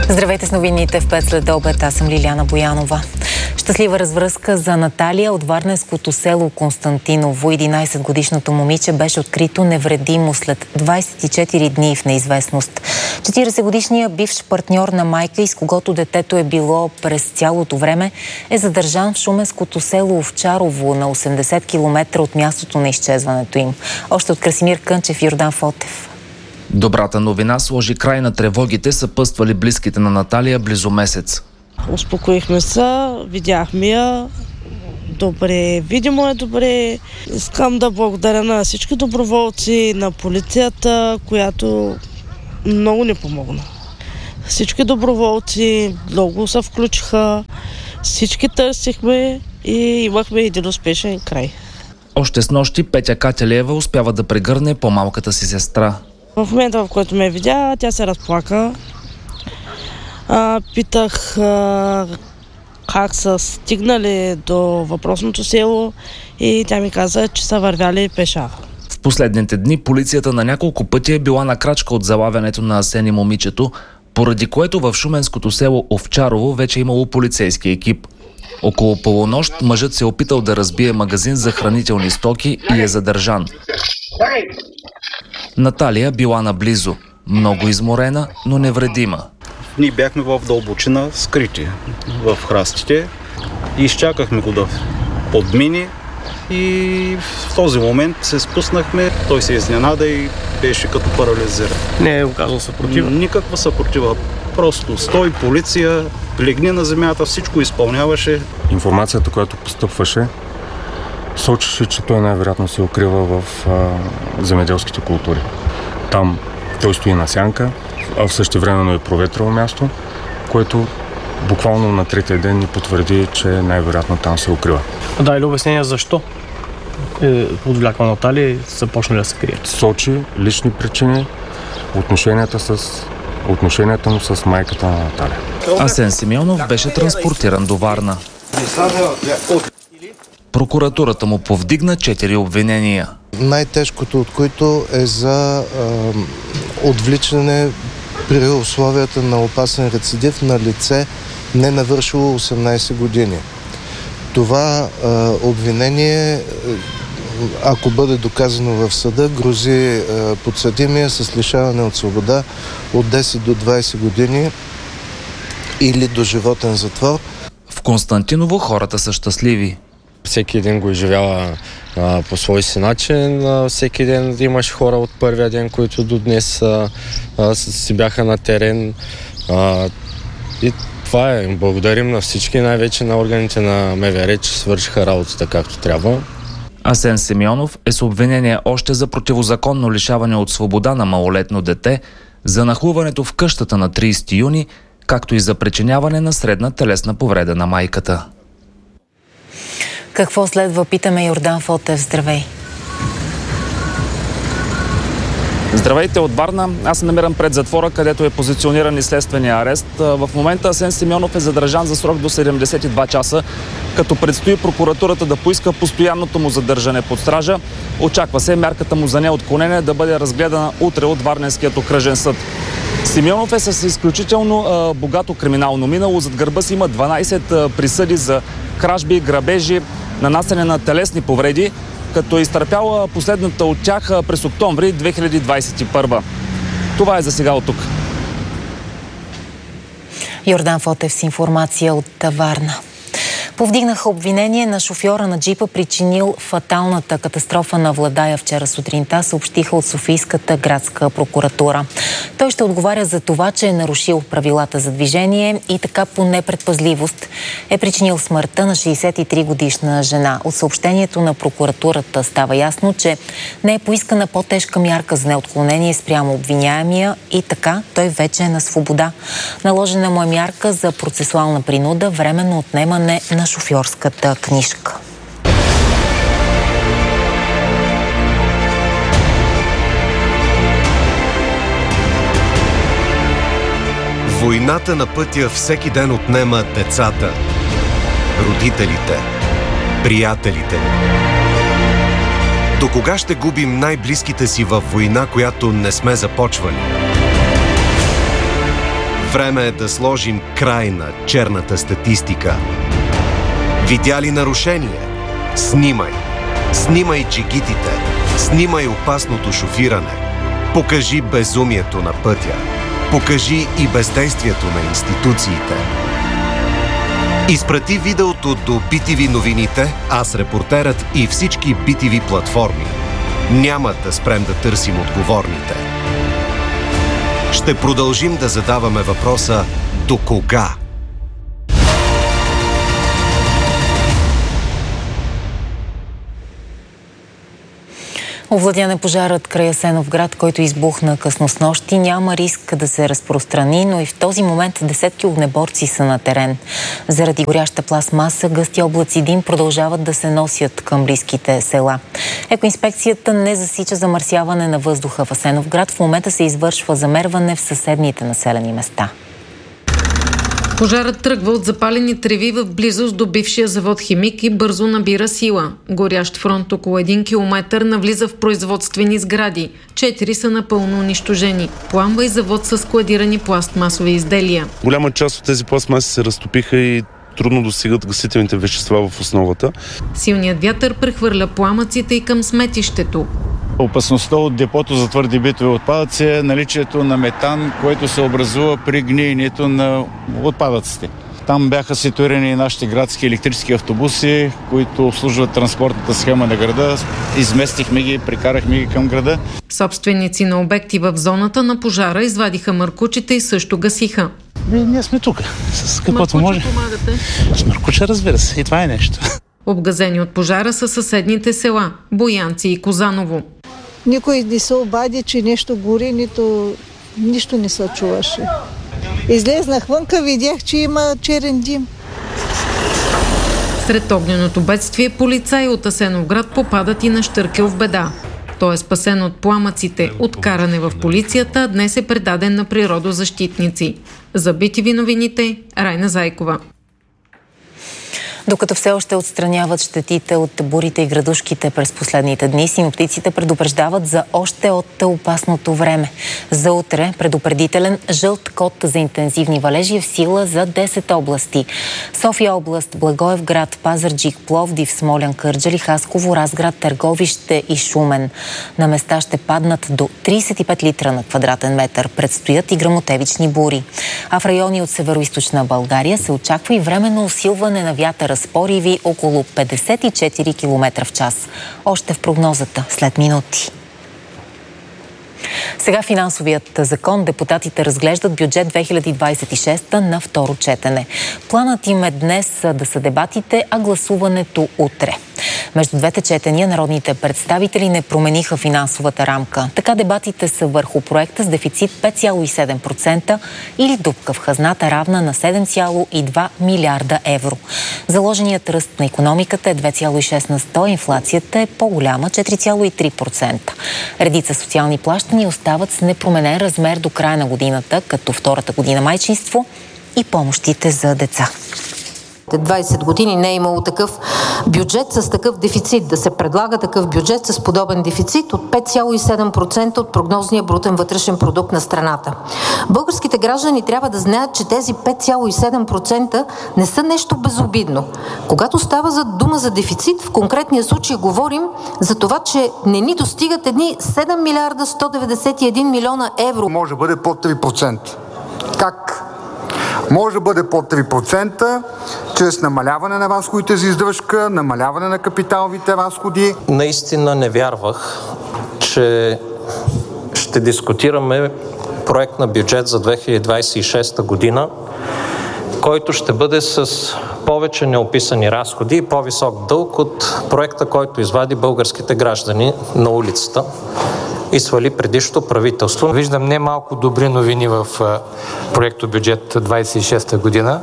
Здравейте с новините в 5 след обед. Аз съм Лиляна Боянова. Щастлива развръзка за Наталия от варненското село Константиново. 11-годишното момиче беше открито невредимо след 24 дни в неизвестност. 40-годишният бивш партньор на майка и с когото детето е било през цялото време е задържан в шуменското село Овчарово на 80 км от мястото на изчезването им. Още от Красимир Кънчев и Йордан Фотев. Добрата новина сложи край на тревогите, съпътствали близките на Наталия близо месец. Успокоихме се, видяхме я. Добре, видимо е добре. Искам да благодаря на всички доброволци, на полицията, която много ни помогна. Всички доброволци много се включиха, всички търсихме и имахме един успешен край. Още с нощи Петя Кателиева успява да прегърне по-малката си сестра. В момента, в който ме видя, тя се разплака. Питах как са стигнали до въпросното село и тя ми каза, че са вървяли пеша. В последните дни полицията на няколко пъти е била на крачка от залавянето на Асен и момичето, поради което в шуменското село Овчарово вече имало полицейски екип. Около полунощ мъжът се опитал да разбие магазин за хранителни стоки и е задържан. Наталия била наблизо, много изморена, но невредима. Ние бяхме в дълбочина, скрити в храстите и изчакахме го да подмини и в този момент се спуснахме. Той се изненада и беше като парализиран. Не е оказал съпротива? Никаква съпротива. Просто стой, полиция, легни на земята, всичко изпълняваше. Информацията, която постъпваше, сочеше, че той най-вероятно се укрива в земеделските култури. Там той стои на сянка, а в същевременно е проветрило място, което буквално на третия ден ни потвърди, че най-вероятно там се укрива. Да, или обяснение защо е отвлякла Наталия и са почнали да се крият? Сочи лични причини, отношенията му с майката на Наталия. Асен Симеонов беше транспортиран до Варна. Прокуратурата му повдигна 4 обвинения. Най-тежкото от които е за отвличане при условията на опасен рецидив на лице не навършило 18 години. Това обвинение, ако бъде доказано в съда, грози подсъдимия с лишаване от свобода от 10 до 20 години или до животен затвор. В Константиново хората са щастливи. Всеки ден го изживява по свой си начин. Всеки ден имаше хора от първия ден, които до днес си бяха на терен. И това е. Благодарим на всички, най-вече на органите на МВР, че свършиха работата както трябва. Асен Симеонов е с обвинение още за противозаконно лишаване от свобода на малолетно дете, за нахлуването в къщата на 30 юни, както и за причиняване на средна телесна повреда на майката. Какво следва, питаме Йордан Фотев. Здравей! Здравейте от Варна. Аз се намирам пред затвора, където е позициониран и следствения арест. В момента Асен Симеонов е задържан за срок до 72 часа, като предстои прокуратурата да поиска постоянното му задържане под стража. Очаква се мярката му за неотклонение да бъде разгледана утре от Варненският окръжен съд. Симеонов е с изключително богато криминално минало. Зад гърба си има 12 присъди за кражби, грабежи, нанасяне на телесни повреди, като е изтърпяла последната от тях през октомври 2021. Това е за сега от тук. Йордан Фотев с информация от Варна. Повдигнаха обвинение на шофьора на джипа, причинил фаталната катастрофа на Владая вчера сутринта, съобщиха от Софийската градска прокуратура. Той ще отговаря за това, че е нарушил правилата за движение и така по непредпазливост е причинил смъртта на 63-годишна жена. От съобщението на прокуратурата става ясно, че не е поискана по-тежка мярка за неотклонение спрямо обвиняемия и така той вече е на свобода. Наложена му е мярка за процесуална принуда, временно отнемане на шофьорската книжка. Войната на пътя всеки ден отнема децата, родителите, приятелите. До кога ще губим най-близките си във война, която не сме започвали? Време е да сложим край на черната статистика. Видя ли нарушение? Снимай! Снимай джигитите! Снимай опасното шофиране! Покажи безумието на пътя! Покажи и бездействието на институциите! Изпрати видеото до BTV новините, Аз репортерът и всички BTV платформи. Няма да спрем да търсим отговорните. Ще продължим да задаваме въпроса до кога? Овладян е пожарът край Асеновград, който избухна късно снощи. Няма риск да се разпространи, но и в този момент десетки огнеборци са на терен. Заради горяща пластмаса, гъсти облаци дим продължават да се носят към близките села. Екоинспекцията не засича замърсяване на въздуха в Асеновград. В момента се извършва замерване в съседните населени места. Пожарът тръгва от запалени треви в близост до бившия завод Химик и бързо набира сила. Горящ фронт около 1 километър навлиза в производствени сгради. 4 са напълно унищожени. Пламва и завод с складирани пластмасови изделия. Голяма част от тези пластмаси се разтопиха и трудно достигат гасителните вещества в основата. Силният вятър прехвърля пламъците и към сметището. Опасността от депото за твърди битови отпадъци е наличието на метан, който се образува при гниенето на отпадъците. Там бяха ситуирани и нашите градски електрически автобуси, които обслужват транспортната схема на града. Изместихме ги, прикарахме ги към града. Собственици на обекти в зоната на пожара извадиха маркучите и също гасиха. Ние сме тук, с каквото може. Помагате? С маркуча, разбира се, и това е нещо. Обгазени от пожара са съседните села Боянци и Козаново. Никой не се обади, че нещо гори, нищо не се чуваше. Излезнах вънка, видях, че има черен дим. Сред огненото бедствие полицаи от Асеновград попадат и на Щъркел в беда. Той е спасен от пламъците, откаране в полицията, а днес е предаден на природозащитници. За BTV новините, Райна Зайкова. Докато все още отстраняват щетите от бурите и градушките през последните дни, синоптиците предупреждават за още от опасното време. За утре предупредителен жълт код за интензивни валежи е в сила за 10 области. София област, Благоевград, Пазарджик, Пловдив, Смолян, Кърджали, Хасково, Разград, Търговище и Шумен. На места ще паднат до 35 литра на квадратен метър. Предстоят и гръмотевични бури. А в райони от североизточна България се очаква и временно усилване на вятъра с пориви около 54 км в час. Още в прогнозата след минути. Сега финансовият закон. Депутатите разглеждат бюджет 2026 на второ четене. Планът им е днес да са дебатите, а гласуването утре. Между двете четения народните представители не промениха финансовата рамка. Така дебатите са върху проекта с дефицит 5,7% или дупка в хазната равна на 7,2 милиарда евро. Заложеният ръст на икономиката е 2,6 на 100, инфлацията е по-голяма 4,3%. Редица социални плащания остават с непроменен размер до края на годината, като втората година майчинство и помощите за деца. 20 години не е имало такъв бюджет с такъв дефицит. Да се предлага такъв бюджет с подобен дефицит от 5,7% от прогнозния брутен вътрешен продукт на страната. Българските граждани трябва да знаят, че тези 5,7% не са нещо безобидно. Когато става за дума за дефицит, в конкретния случай говорим за това, че не ни достигат едни 7 милиарда 191 милиона евро. Може да бъде под 3%. Как? Може да бъде под 3%, чрез намаляване на разходите за издръжка, намаляване на капиталовите разходи. Наистина не вярвах, че ще дискутираме проект на бюджет за 2026 година, който ще бъде с повече неописани разходи и по-висок дълг от проекта, който извади българските граждани на улицата и свали предишното правителство. Виждам немалко добри новини в проекто бюджет 26 година.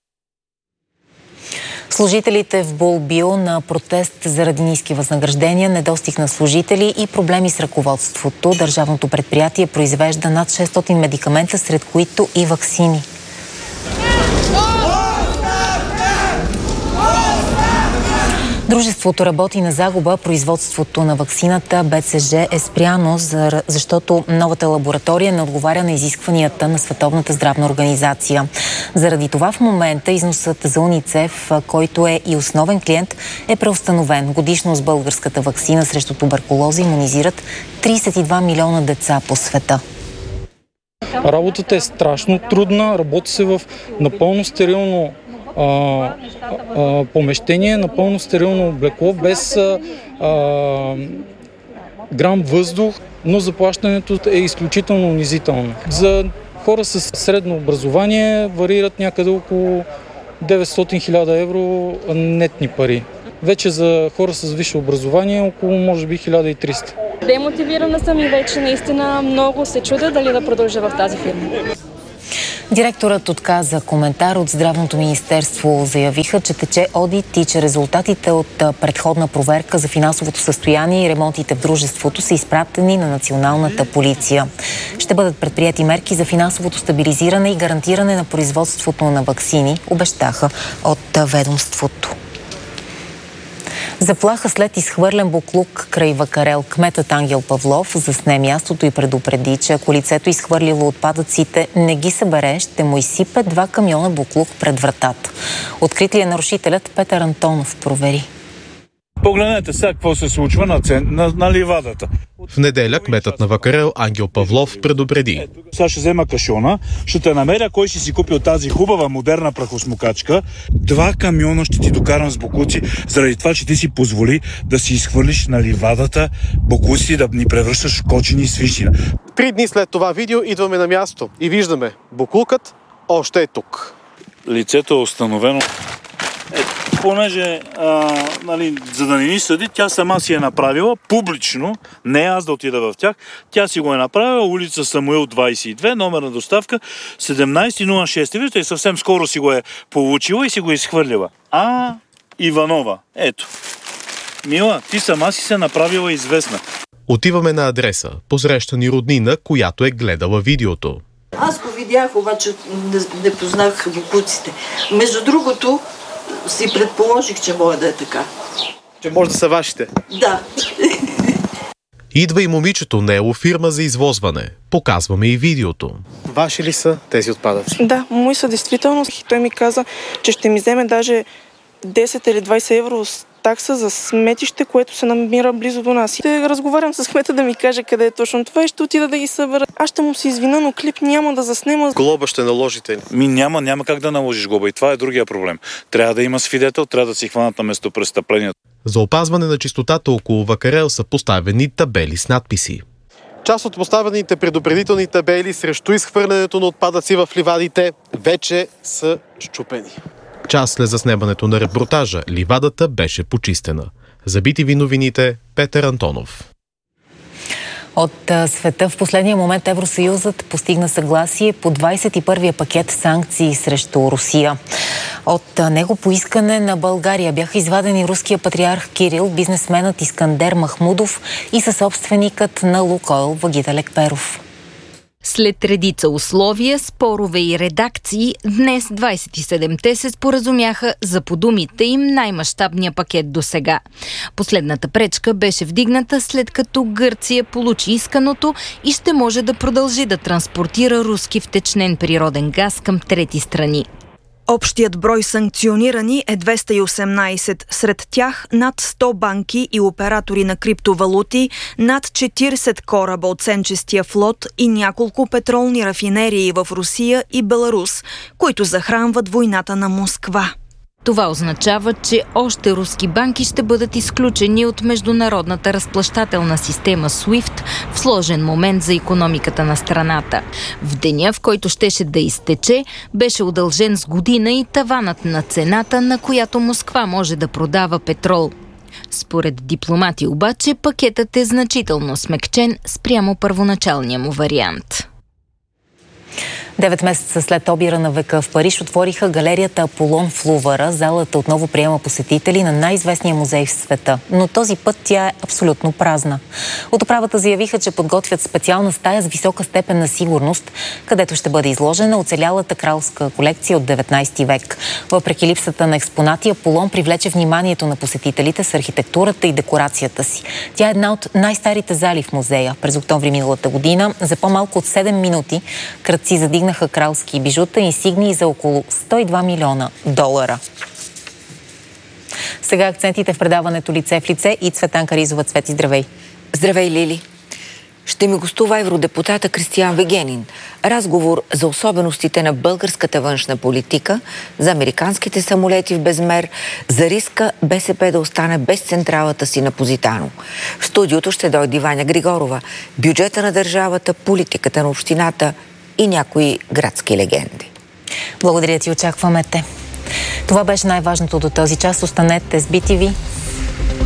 Служителите в Булбио на протест заради ниски възнаграждения, недостиг на служители и проблеми с ръководството. Държавното предприятие произвежда над 600 медикамента, сред които и ваксини. Дружеството работи на загуба. Производството на ваксината БЦЖ е спряно, защото новата лаборатория не отговаря на изискванията на Световната здравна организация. Заради това в момента износът за УНИЦЕФ, който е и основен клиент, е преустановен. Годишно с българската ваксина срещу туберкулоза имунизират 32 милиона деца по света. Работата е страшно трудна, работи се в напълно стерилно помещение, напълно стерилно облекло, без грам въздух, но заплащането е изключително унизително. За хора с средно образование варират някъде около 900 000 евро нетни пари. Вече за хора с висше образование около може би 1300. Демотивирана съм и вече наистина много се чудя дали да продължа в тази фирма. Директорът отказа коментар. От Здравното министерство заявиха, че тече одит и че резултатите от предходна проверка за финансовото състояние и ремонтите в дружеството са изпратени на Националната полиция. Ще бъдат предприяти мерки за финансовото стабилизиране и гарантиране на производството на ваксини, обещаха от ведомството. Заплаха след изхвърлен боклук край Вакарел. Кметът Ангел Павлов засне мястото и предупреди, че ако лицето изхвърлило отпадъците не ги събере, ще му изсипе 2 камиона боклук пред вратата. Открит ли е нарушителят, Петър Антонов провери. Погледнете сега какво се случва на ливадата. В неделя кметът на Вакарел Ангел Павлов предупреди. Сега ще взема кашона, ще те намеря кой ще си купил тази хубава модерна прахосмокачка. 2 камиона ще ти докарам с боклуци, заради това, че ти си позволи да си изхвърлиш на ливадата боклуци, да ни превръщаш в кочени и свищина. 3 дни след това видео идваме на място и виждаме, боклукът още е тук. Лицето е установено. Понеже, за да не ни съди, тя сама си е направила публично, не аз да отида в тях, тя си го е направила, улица Самуил 22, номер на доставка 1706. Виждате, и съвсем скоро си го е получила и си го е изхвърлила. Иванова, ето. Мила, ти сама си се направила известна. Отиваме на адреса, посреща ни роднина, която е гледала видеото. Аз го видях, обаче не познах боклуците. Между другото, си предположих, че може да е така. Че може да са вашите? Да. Идва и момичето Нело, фирма за извозване. Показваме и видеото. Ваши ли са тези отпадъци? Да, мои са действително. Той ми каза, че ще ми вземе даже 10 или 20 евро такса за сметище, което се намира близо до нас. Ще разговарям с кмета да ми каже къде е точно това и ще отида да ги събера. Аз ще му се извина, но клип няма да заснема. Глоба ще наложите ли? Няма как да наложиш глоба и това е другия проблем. Трябва да има свидетел, трябва да си хванат на местопрестъплението. За опазване на чистотата около Вакарел са поставени табели с надписи. Част от поставените предупредителни табели срещу изхвърлянето на отпадъци в ливадите вече са счупени. Час след заснемането на репортажа, ливадата беше почистена. За BTV новините, Петър Антонов. От света в последния момент Евросъюзът постигна съгласие по 21-я пакет санкции срещу Русия. От него по искане на България бяха извадени руския патриарх Кирил, бизнесменът Искандер Махмудов и съсобственикът на Лукойл Вагита Лекперов. След редица условия, спорове и редакции, днес 27-те се споразумяха за, по думите им, най-мащабния пакет досега. Последната пречка беше вдигната, след като Гърция получи исканото и ще може да продължи да транспортира руски втечнен природен газ към трети страни. Общият брой санкционирани е 218. Сред тях над 100 банки и оператори на криптовалути, над 40 кораба от сенчестия флот и няколко петролни рафинерии в Русия и Беларус, които захранват войната на Москва. Това означава, че още руски банки ще бъдат изключени от международната разплащателна система SWIFT в сложен момент за икономиката на страната. В деня, в който щеше да изтече, беше удължен с година и таванът на цената, на която Москва може да продава петрол. Според дипломати обаче, пакетът е значително смекчен спрямо първоначалния му вариант. 9 месеца след обира на века в Париж отвориха галерията Аполон в Лувъра. Залата отново приема посетители на най-известния музей в света. Но този път тя е абсолютно празна. От управата заявиха, че подготвят специална стая с висока степен на сигурност, където ще бъде изложена оцелялата кралска колекция от 19 век. Въпреки липсата на експонати, Аполон привлече вниманието на посетителите с архитектурата и декорацията си. Тя е една от най-старите зали в музея. През октомври миналата година за по-малко от 7 минути крадци задигнаха кралски бижута и инсигнии за около $102 милиона. Сега акцентите в предаването Лице в лице и Цветанка Ризова. Цвети, здравей! Здравей, Лили! Ще ми гостува евродепутата Кристиан Вигенин. Разговор за особеностите на българската външна политика, за американските самолети в безмер, за риска БСП да остане без централата си на Позитано. В студиото ще дойде Ваня Григорова, бюджета на държавата, политиката на общината и някои градски легенди. Благодаря ти, очакваме те. Това беше най-важното до този час. Останете с BTV.